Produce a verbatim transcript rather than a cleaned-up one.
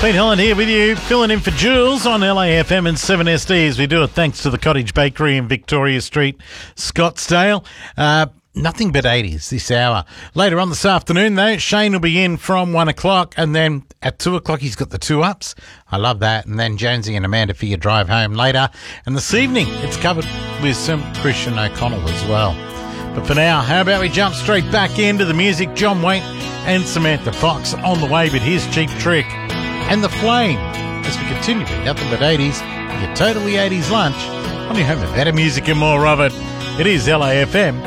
Pete Holland here with you, filling in for Jules on L A F M and seven S D as we do it thanks to the Cottage Bakery in Victoria Street, Scottsdale. Uh, nothing but eighties this hour. Later on this afternoon, though, Shane will be in from one o'clock, and then at two o'clock he's got the two ups. I love that. And then Jonesy and Amanda for your drive home later. And this evening, it's covered with some Christian O'Connell as well. But for now, how about we jump straight back into the music? John Waite and Samantha Fox on the way with his Cheap Trick and The Flame as we continue with nothing but eighties, your totally eighties lunch on your home of better music and more of it. It is L A F M.